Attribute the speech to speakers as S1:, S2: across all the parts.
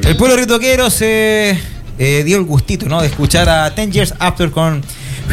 S1: El pueblo ritoquero se dio el gustito, ¿no?, de escuchar a 10 Years After con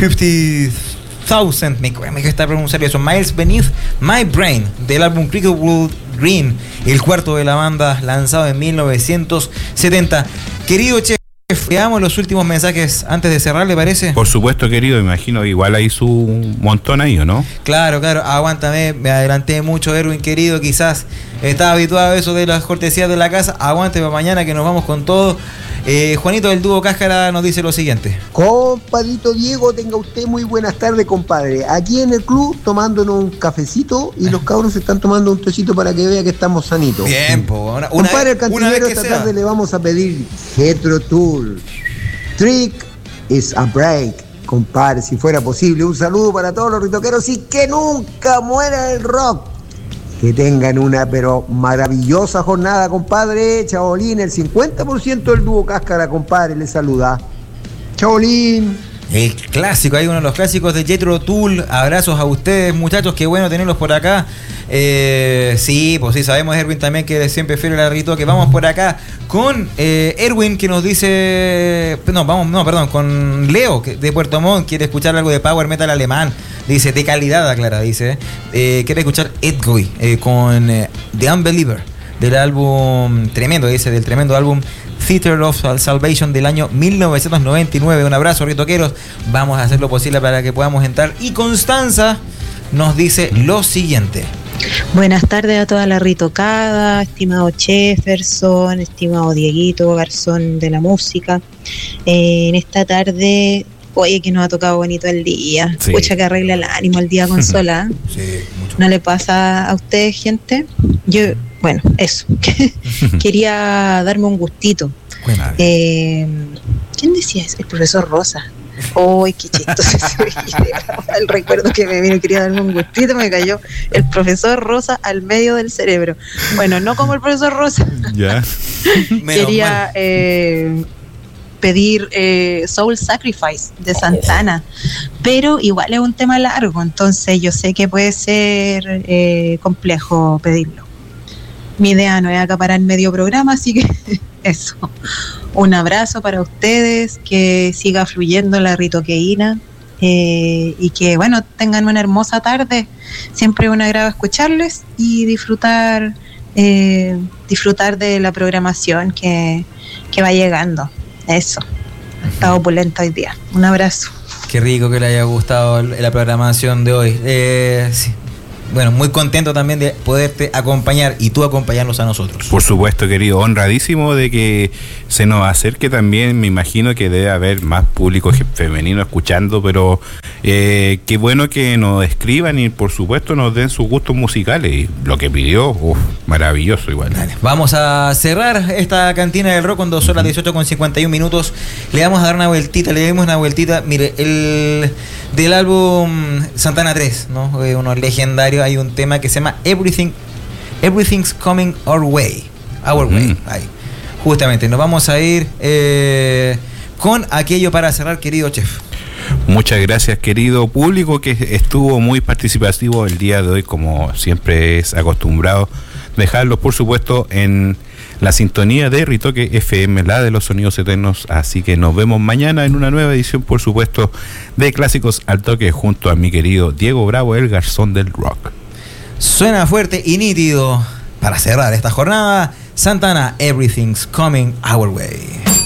S1: 50,000, me cuesta pronunciar eso, Miles Beneath My Brain, del álbum Cricklewood Green, el cuarto de la banda, lanzado en 1970. Querido Chef, veamos los últimos mensajes antes de cerrar, ¿le parece?
S2: Por supuesto, querido, imagino igual hay su montón ahí, ¿o no?
S1: Claro, aguántame, me adelanté mucho, Erwin, querido, quizás estaba habituado a eso de las cortesías de la casa, aguante para mañana que nos vamos con todo. Juanito del Dúo Cáscara nos dice lo siguiente.
S3: Compadrito Diego, tenga usted muy buenas tardes, compadre. Aquí en el club tomándonos un cafecito y los cabros se están tomando un tecito para que vea que estamos sanitos.
S1: Bien,
S3: compadre, el cantinero esta tarde le vamos a pedir Jethro Tull, Trick is a Break, compadre, si fuera posible. Un saludo para todos los ritoqueros y que nunca muera el rock. Que tengan una pero maravillosa jornada, compadre. Chabolín, el 50% del Dúo Cáscara, compadre, le saluda. Chabolín.
S1: El clásico, hay uno de los clásicos de Jethro Tull. Abrazos a ustedes, muchachos, qué bueno tenerlos por acá. Sí, pues sí, sabemos, Erwin, también que siempre fiel al ritoque. Vamos por acá con Erwin, que nos dice... con Leo, de Puerto Montt, quiere escuchar algo de power metal alemán. Dice, de calidad, aclara, dice. Quiere escuchar Edgoy con The Unbeliever, del álbum tremendo, dice, del tremendo álbum Theater of Salvation del año 1999. Un abrazo, ritoqueros. Vamos a hacer lo posible para que podamos entrar. Y Constanza nos dice lo siguiente.
S4: Buenas tardes a toda la ritocada, estimado Jefferson, estimado Dieguito Garzón de la música. En esta tarde, oye, que nos ha tocado bonito el día.
S2: Sí.
S4: Pucha, que arregla el ánimo el día con sola.
S1: Sí, mucho.
S4: ¿No le pasa a ustedes, gente? Bueno, eso. Quería darme un gustito. ¿Quién decía eso? El profesor Rosa. ¡Uy, qué chistoso! El recuerdo que me vino, quería darme un gustito, me cayó el profesor Rosa al medio del cerebro. Bueno, no como el profesor Rosa.
S2: Ya.
S4: Quería pedir Soul Sacrifice de Santana, pero igual es un tema largo, entonces yo sé que puede ser complejo pedirlo. Mi idea no es acaparar medio programa, así que eso. Un abrazo para ustedes, que siga fluyendo la ritoqueína y que, bueno, tengan una hermosa tarde. Siempre es un agrado escucharles y disfrutar de la programación que va llegando. Eso. Está opulenta hoy día. Un abrazo.
S1: Qué rico que le haya gustado la programación de hoy. Sí. Bueno, muy contento también de poderte acompañar y tú acompañarnos a nosotros.
S2: Por supuesto, querido, honradísimo de que se nos acerque también. Me imagino que debe haber más público femenino escuchando, pero qué bueno que nos escriban y por supuesto nos den sus gustos musicales. Y lo que pidió, maravilloso igual.
S1: Dale, vamos a cerrar esta cantina del rock cuando son las 18:51. Le vamos a dar una vueltita, Mire, del álbum Santana 3, ¿no? Uno legendario. Hay un tema que se llama Everything's Coming Our Way. Ahí. Justamente, nos vamos a ir con aquello para cerrar, querido Chef.
S2: Muchas gracias, querido público, que estuvo muy participativo el día de hoy, como siempre es acostumbrado. Dejarlos, por supuesto, en la sintonía de Ritoque FM, la de los sonidos eternos. Así que nos vemos mañana en una nueva edición, por supuesto, de Clásicos al Toque, junto a mi querido Diego Bravo, el garzón del rock.
S1: Suena fuerte y nítido para cerrar esta jornada. Santana, Everything's Coming Our Way.